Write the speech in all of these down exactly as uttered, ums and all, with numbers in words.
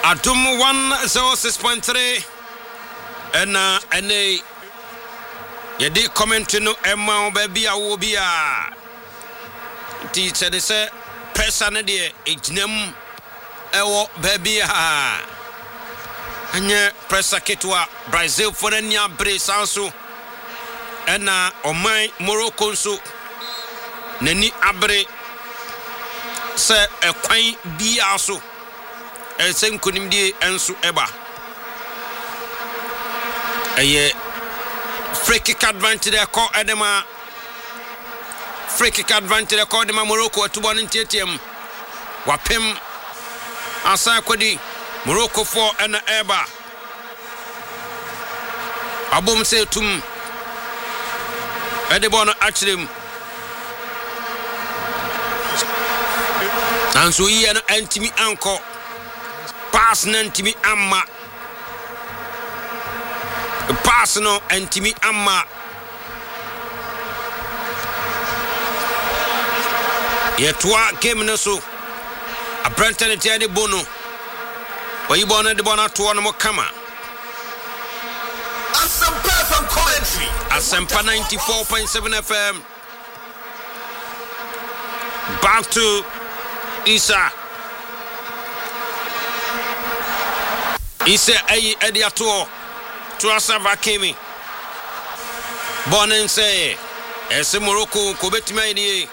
Adum one oh six point three and uh, and a yedi comment no Emma baby awo bia teacher they say person de ejnam ewo baby ha anya pressa ketwa Brazil for nya bre sanso and uh, oman Morocco nso nani abre se ekwan bia so Elsen kunimdi ensu eba. Aye free kick advantage e ko edema. Free kick advantage e ko edema Morocco atubon ntietem. Wapem asa kwadi Morocco for ena eba. Abom se tum edebon achirim. Ansu yi ena antimi anko. Pass nantimi amma pass no antimi amma yetwa game no so abranta ne tiade bono oyibo na de bona to no mo kama Asempa from commentary Asempa ninety-four point seven F M back to Isa Ise ayi ediato to asava kemi bonen say ese Morocco ko betima ni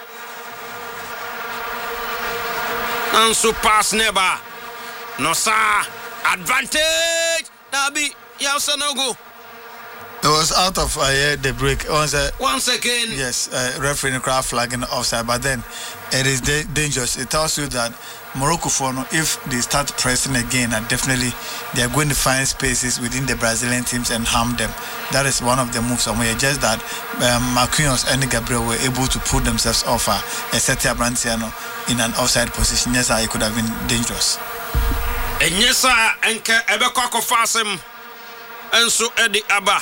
anso pass never no sa advantage nabi yausa no go. It was out of uh, the break. Once, uh, Once again, yes, uh, referee crowd flagging offside, but then it is da- dangerous. It tells you that Morocco, for no, if they start pressing again, and definitely they are going to find spaces within the Brazilian teams and harm them. That is one of the moves. Somewhere, just that um, Marquinhos and Gabriel were able to pull themselves off uh, a Setia Branciano in an offside position. Yes, it could have been dangerous. And yes, sir, and Ebekoko Fasim and so Eddie Abba.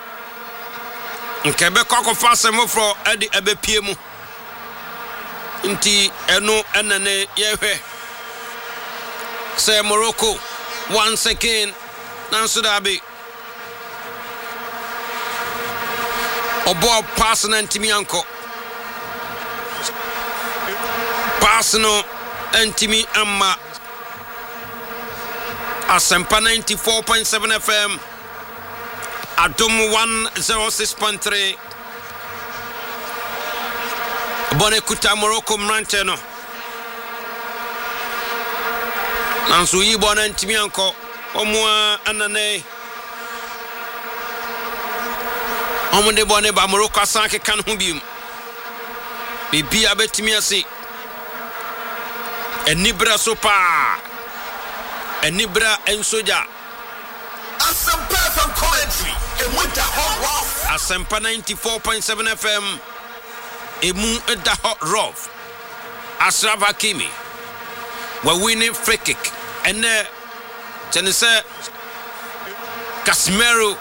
Nkebe koko fase mo fro edi ebepie mu nti eno enane yehwe say Morocco once again nanso dabi obo pass na ntimi anko pass no ntimi amma Asempa ninety-four point seven F M Adum one oh six point three Bonekuta Morocco mrante no Nansu yi bona ntimi anko omwa anane Omunde bone ba Morocco asanke kan ho bium Bibi abetimi ase Enibra sopa Enibra ensoja Asempa from commentary Emuda hot rough Asempa ninety-four point seven F M Emu da hot rough Ashraf Hakimi we're winning free kick and uh Tenise Casemiro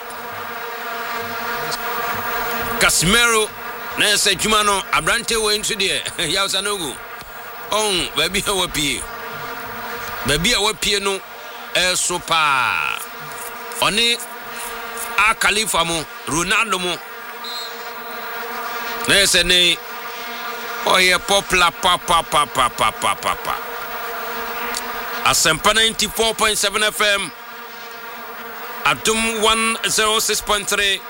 Casemiro na se juma no abrante we into there yausa nogu on baby a wapie baby a wapie no e so pa Oni a Khalifa mo Ronaldo mo Nese ne Oye popla pa pa pa pa pa pa pa pa Asempa ninety-four point seven F M Adum one oh six point three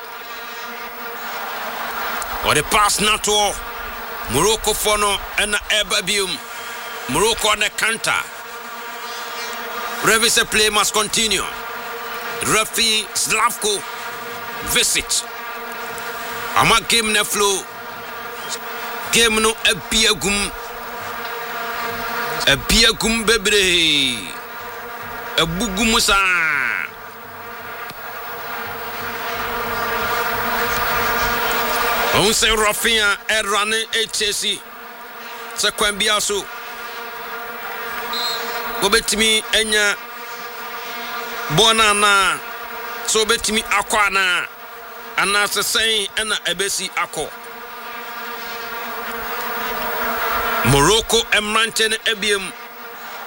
Or the pass not to Morocco fono and Ebabium Morocco on the counter Revis play must continue Rafi Slavko visit. Ama game na flow. Game no ebiagum. Ebiagum bebre. Ebugum sa. On se Rafia e rane e Chelsea. Sa kwambia so. Gobetimi enya Bonana so betimi akwana anase sen ena ebesi akọ Morocco emrante ne ebiem